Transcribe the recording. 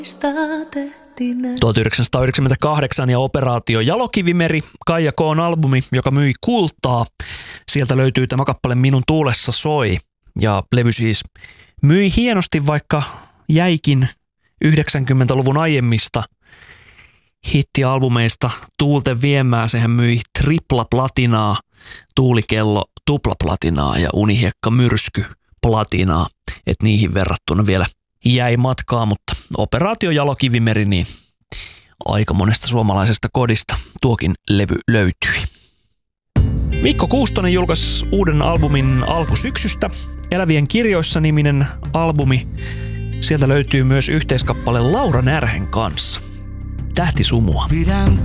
1998 ja Operaatio Jalokivimeri, Kaija K:n albumi, joka myi kultaa. Sieltä löytyy tämä kappale Minun tuulessa soi. Ja levy siis myi hienosti, vaikka jäikin 90-luvun aiemmista hittialbumeista tuulten viemään. Sehän myi triplaplatinaa, Tuulikello tuplaplatinaa ja Unihiekka myrsky platinaa. Et niihin verrattuna vielä jäi matkaa, mutta Operaatio Jalokivimeri, niin aika monesta suomalaisesta kodista tuokin levy löytyi. Mikko Kuustonen julkaisi uuden albumin alkusyksystä. Elävien kirjoissa -niminen albumi. Sieltä löytyy myös yhteiskappale Laura Närhen kanssa. Tähtisumua.